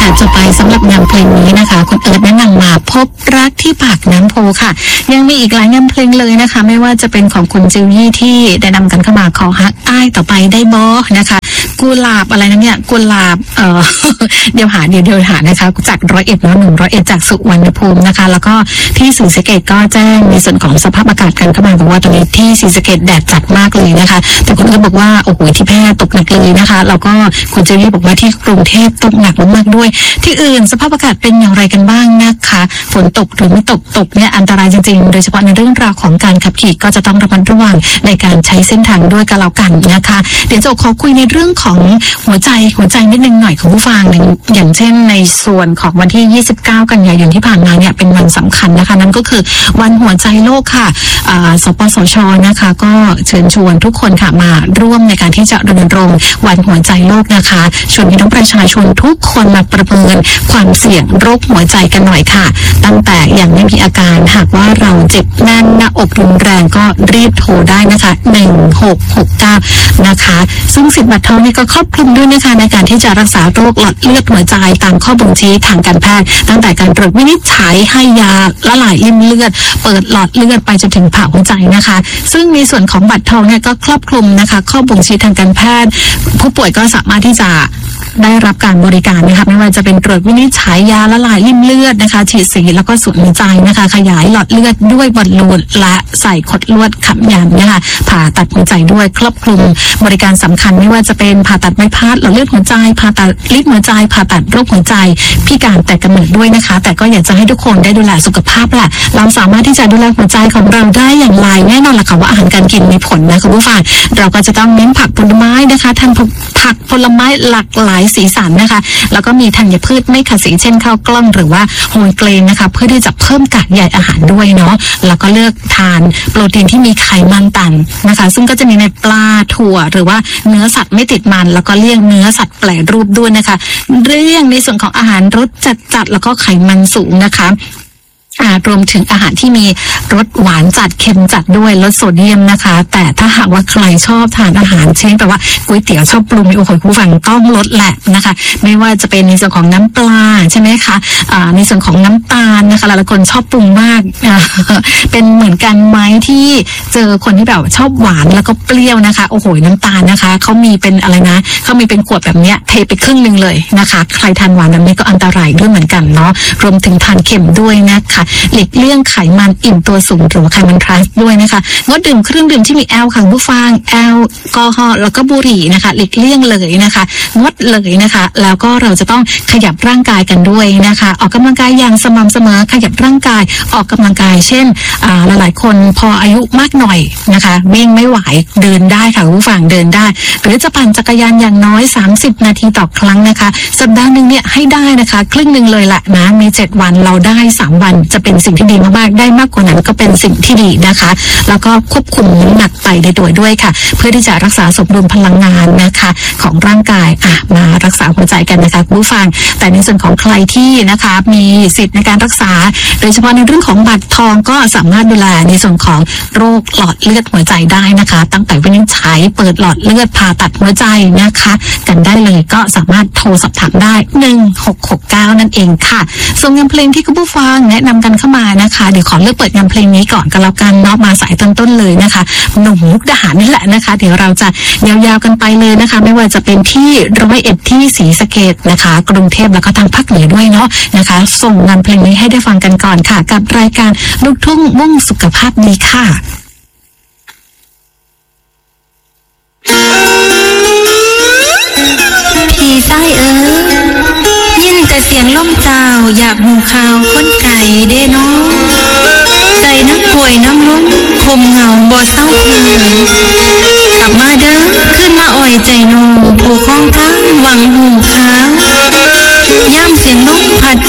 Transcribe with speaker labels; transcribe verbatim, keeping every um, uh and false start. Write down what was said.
Speaker 1: ค่ะจะไปสำหรับงานเพลงนี้นะคะคุณเอิร์ธแนะนำมาพบรักที่ปากน้ำโพค่ะยังมีอีกหลายงานเพลงเลยนะคะไม่ว่าจะเป็นของคุณจิวยี่ที่ได้นำกันเข้ามาขอฮักอ้ายต่อไปได้บอนะคะกุหลาบอะไรนะเนี่ยกุหลาบเอ่อ เดี๋ยวหาเดี๋ยวเดี๋ยวหานะคะจากร้อยเอ็ดเนาะหนึ่งร้อยเอ็ดจากสุวรรณภูมินะคะแล้วก็ที่ศรีสะเกษก็แจ้งในส่วนของสภาพอากาศกันเข้ามาบอกว่าตอนนี้ที่ศรีสะเกษแดดจัดมากเลยนะคะแต่คุณก็บอกว่าโอ้โหที่แพร่ตกหนักเลยนะคะแล้วก็คุณจิวยี่บอกว่าที่กรุงเทพตกหนักมากๆด้วยที่อื่นสภาพอากาศเป็นอย่างไรกันบ้างนะคะฝนตกหรือไม่ตกตกเนี่ยอันตรายจริงๆโดยเฉพาะในเรื่องราวของการขับขี่ก็จะต้องระมัดระวังในการใช้เส้นทางด้วยกันแล้วกันนะคะเดี๋ยวจะขอคุยในเรื่องของหัวใจหัวใจนิดนึงหน่อยของผู้ฟังหนึ่งอย่างเช่นในส่วนของวันที่ยี่สิบเก้ากันยายนที่ผ่านมาเนี่ยเป็นวันสำคัญนะคะนั่นก็คือวันหัวใจโลกค่ะสปสชนะคะก็เชิญชวนทุกคนค่ะมาร่วมในการที่จะรณรงค์วันหัวใจโลกนะคะชวนพี่น้องประชาชนทุกคนมาประเมินความเสี่ยงโรคหัวใจกันหน่อยค่ะตั้งแต่ยังไม่มีอาการหากว่าเราเจ็บแน่นหน้าอกรุนแรงก็รีบโทรได้นะคะหนึ่งหกหกเก้านะคะซึ่งสิทธิ์บัตรทองนี่ก็ครอบคลุมด้วยนะคะในการที่จะรักษาโรคหลอดเลือดหัวใจตามข้อบ่งชี้ทางการแพทย์ตั้งแต่การตรวจวินิจฉัยให้ยาละลายริ่มเลือดเปิดหลอดเลือดไปจนถึงผ่าหัวใจนะคะซึ่งในส่วนของบัตรทองเนี่ยก็ครอบคลุมนะคะข้อบ่งชี้ทางการแพทย์ผู้ป่วยก็สามารถที่จะได้รับการบริการนะคะไม่ว่าจะเป็นตรวจวินิจฉัยยาละลายริ่มเลือดนะคะฉีดสีแล้วก็สูดหัวใจนะคะขยายหลอดเลือดด้วยบอลลูนและใส่ขดลวดขับยันนะคะผ่าตัดหัวใจด้วยครอบคลุมบริการสำคัญไม่ว่าจะเป็นผ่าตัดไม้พาดหลอดเลือดหัวใจผ่าตัดลิดหัวใจผ่าตัดโรคหัวใจพิการแต่กำเนิดด้วยนะคะแต่ก็อยากจะให้ทุกคนได้ดูแลสุขภาพแหละเราสามารถที่จะดูแลหัวใจของเราได้อย่างไรแน่นอนล่ะค่ะว่าอาหารการกินมีผลนะคุณผู้ฟังเราก็จะต้องเน้นผักผลไม้นะคะทานผักผลไม้หลากหลายสีสันนะคะแล้วก็มีธัญพืชไม่ขัดสีเช่นข้าวกล้องหรือว่าโฮลเกรนนะคะเพื่อที่จะเพิ่มกากใยอาหารด้วยเนาะแล้วก็เลือกทานโปรตีนที่มีไขมันต่ำนะคะซึ่งก็จะมีในปลาถั่วหรือว่าเนื้อสัตว์ไม่ติดมันแล้วก็เลี่ยงเนื้อสัตว์แปรรูปด้วยนะคะเรื่องในส่วนของอาหารรสจัดๆแล้วก็ไขมันสูงนะคะรวมถึงอาหารที่มีรสหวานจัดเค็มจัดด้วยลดโซเดียมนะคะแต่ถ้าหากว่าใครชอบทานอาหารเช่นแบบว่าก๋วยเตี๋ยวชอบปรุงโอ้โหผู้ฟังต้องลดแหละนะคะไม่ว่าจะเป็นในส่วนของน้ำปลาใช่ไหมคะในส่วนของน้ำตาลนะคะหลายคนชอบปรุงมากเป็นเหมือนกันไหมที่เจอคนที่แบบชอบหวานแล้วก็เปรี้ยวนะคะโอ้โหน้ำตาลนะคะเขามีเป็นอะไรนะเขามีเป็นขวดแบบเนี้ยเทไปครึ่งนึงเลยนะคะใครทานหวานแบบนี้ก็อันตรายด้วยเหมือนกันเนาะรวมถึงทานเค็มด้วยนะคะหลีกเลี่ยงไขมันอิ่มตัวสูงหรือว่าไขมันทรานส์ด้วยนะคะงดดื่มเครื่องดื่มที่มีแอลกอฮอล์ผู้ฟังแอลกอฮอล์แล้วก็บุหรี่นะคะหลีกเลี่ยงเลยนะคะงดเลยนะคะแล้วก็เราจะต้องขยับร่างกายกันด้วยนะคะออกกำลังกายอย่างสม่ำเสมอขยับร่างกายออกกำลังกายเช่นอ่าหลายๆคนพออายุมากหน่อยนะคะวิ่งไม่ไหวเดินได้ค่ะผู้ฟังเดินได้หรือจะปั่นจักรยานอย่างน้อยสามสิบนาทีต่อครั้งนะคะสัปดาห์นึงเนี่ยให้ได้นะคะครึ่งนึงเลยละนะมีเจ็ดวันเราได้สามวันจะเป็นสิ่งที่ดีมากๆได้มากกว่านั้นก็เป็นสิ่งที่ดีนะคะแล้วก็ควบคุมน้ำหนักไปในตัวด้วยค่ะเพื่อที่จะรักษาสมดุลพลังงานนะคะของร่างกายอ่ะมารักษาหัวใจกันนะคะผู้ฟังแต่ในส่วนของใครที่นะคะมีสิทธิ์ในการรักษาโดยเฉพาะในเรื่องของบัตรทองก็สามารถดูแลในส่วนของโรคหลอดเลือดหัวใจได้นะคะตั้งแต่วินิจฉัยเปิดหลอดเลือดผ่าตัดหัวใจนะคะกันได้เลยก็สามารถโทรสอบถามได้หนึ่งหกหกเก้านั่นเองค่ะส่งงานเพลงที่คุณผู้ฟังแนะนำกันเข้ามานะคะเดี๋ยวขอเลือกเปิดงานเพลงนี้ก่อนกันแล้วกันเนาะมาสายต้นๆเลยนะคะหนุ่มมุกดาหารนี่แหละนะคะเดี๋ยวเราจะยาวๆกันไปเลยนะคะไม่ว่าจะเป็นที่ร้อยเอ็ดที่ศรีสะเกษนะคะกรุงเทพแล้วก็ทางภาคเหนือด้วยเนาะนะคะส่งงานเพลงนี้ให้ได้ฟังกันก่อนค่ะกับรายการลูกทุ่งมุ่งสุขภาพดีค่ะ
Speaker 2: พี่ชายเอ๋ยยินแต่เสียงล่มเจ้าอยากหูข่าวคนไก่เด้น้องใจน้ำป่วยน้ำล้มคมเหงาบ่เศร้าคืนกลับมาเด้อขึ้นมาอ่อยใจนูผู้คล้องทั้งหวังหู